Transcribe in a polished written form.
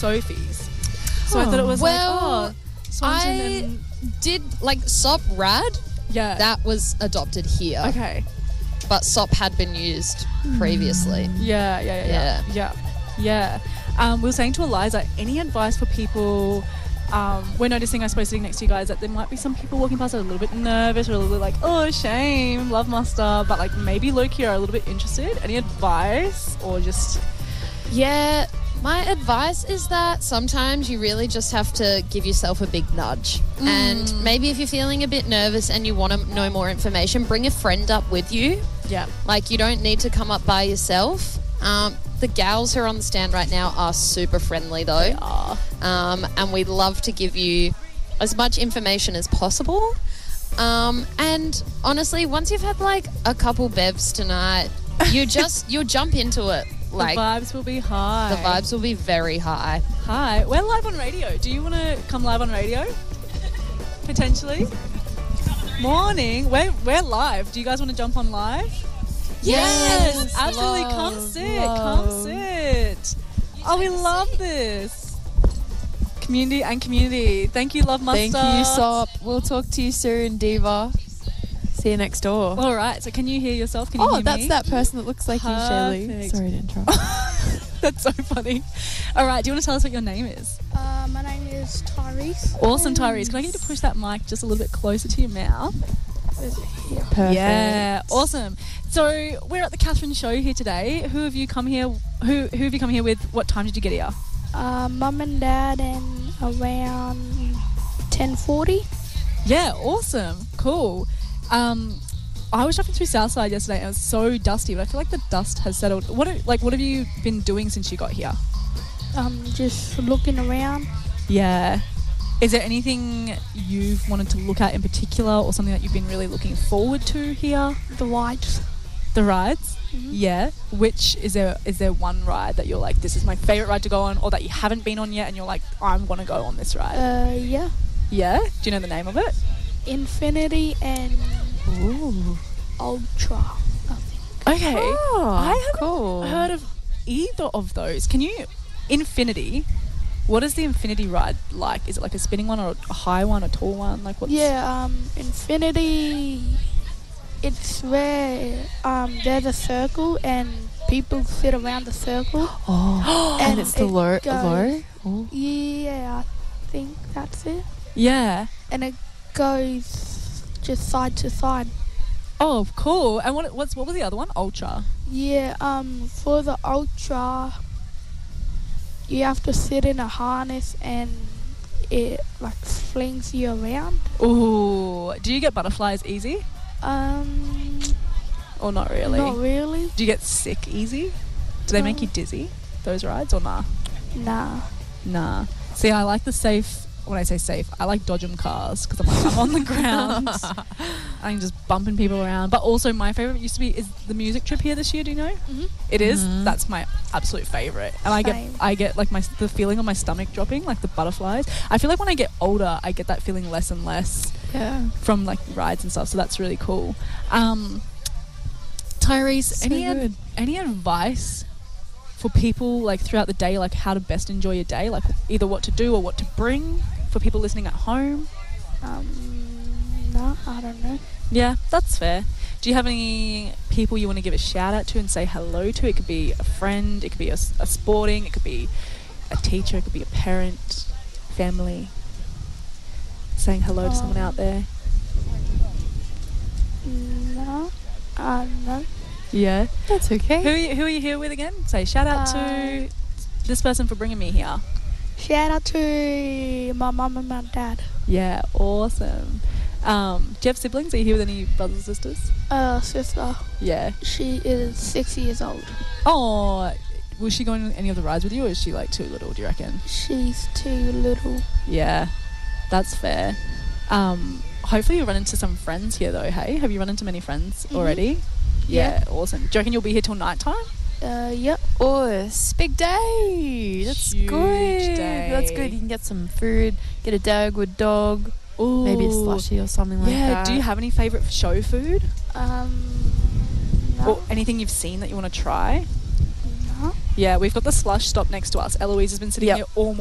Sophie's. So I thought it was Swanton did Sop Rad. Yeah. That was adopted here. Okay. But Sop had been used previously. Yeah. We were saying to Eliza, any advice for people? We're noticing, I suppose, sitting next to you guys, that there might be some people walking past that are a little bit nervous or a little bit like, oh, shame, love muster, but maybe low-key are a little bit interested. Any advice or just... Yeah, my advice is that sometimes you really just have to give yourself a big nudge. And maybe if you're feeling a bit nervous and you want to know more information, bring a friend up with you. Yeah. You don't need to come up by yourself. The gals who are on the stand right now are super friendly, though. They are. And we'd love to give you as much information as possible. And honestly, once you've had a couple bevs tonight, you'll jump into it. The vibes will be high. The vibes will be very high. Hi. We're live on radio. Do you want to come live on radio? Potentially? Morning. We're live. Do you guys want to jump on live? Yes. Absolutely. Come sit. Oh, we love this. Community. Thank you, Love Muster. Thank you, Sop. We'll talk to you soon, Diva. See you next door. All right. So can you hear yourself? Can you hear me? That's that person that looks like you, Shirley. Sorry to interrupt. That's so funny. All right. Do you want to tell us what your name is? My name is Tyrese. Awesome, Tyrese. Can I get you to push that mic just a little bit closer to your mouth? Perfect. Yeah. Awesome. So we're at the Catherine Show here today. Who have you come here? Who have you come here with? What time did you get here? Mum and Dad, and around 10:40. Yeah. Awesome. Cool. I was shopping through Southside yesterday and it was so dusty, but I feel like the dust has settled. What have you been doing since you got here? Just looking around. Yeah. Is there anything you've wanted to look at in particular, or something that you've been really looking forward to here? The rides. The rides? Mm-hmm. Yeah. Which is there one ride that you're like, this is my favourite ride to go on, or that you haven't been on yet and you're like, I want to go on this ride? Yeah. Yeah? Do you know the name of it? Infinity and Ultra, I think. Okay. Oh, I haven't heard of either of those. Infinity, what is the Infinity ride like? Is it like a spinning one or a high one, a tall one? Infinity, it's where there's a circle and people sit around the circle. Oh, and it's the low? Oh. Yeah, I think that's it. Yeah. And it goes just side to side. Oh, cool. And what was the other one? Ultra. Yeah, for the Ultra, you have to sit in a harness and it flings you around. Ooh. Do you get butterflies easy? Or not really? Not really. Do you get sick easy? Do they make you dizzy, those rides, or nah? Nah. See, I like the safe. When I say safe, I like dodgem cars because I'm on the ground. I'm just bumping people around. But also my favourite is the music trip here this year. Do you know? Mm-hmm. It is. That's my absolute favourite. And Same. I get the feeling of my stomach dropping, like the butterflies. I feel like when I get older, I get that feeling less and less from rides and stuff. So that's really cool. Tyrese, any advice for people throughout the day, how to best enjoy your day, either what to do or what to bring for people listening at home? No, I don't know. Yeah, that's fair. Do you have any people you want to give a shout out to and say hello to? It could be a friend, it could be a sporting, it could be a teacher, it could be a parent, family. Saying hello to someone out there. No. No. Yeah, that's okay. Who are you here with again? Say shout out to this person for bringing me here. Shout out to my mum and my dad. Yeah, awesome. Do you have siblings? Are you here with any brothers or sisters? Sister. Yeah. She is 6 years old. Oh, was she going on any of the rides with you, or is she too little, do you reckon? She's too little. Yeah, that's fair. Hopefully you'll run into some friends here though, hey? Have you run into many friends already? Yeah, awesome. Do you reckon you'll be here till night time? Yep. Oh, it's a big day. That's Huge good. day. That's good. You can get some food, get a Dagwood dog. Ooh. Maybe a slushy or something like that. Yeah, do you have any favourite show food? No. Or anything you've seen that you want to try? No. Uh-huh. Yeah, we've got the slush stop next to us. Eloise has been sitting Yep. here all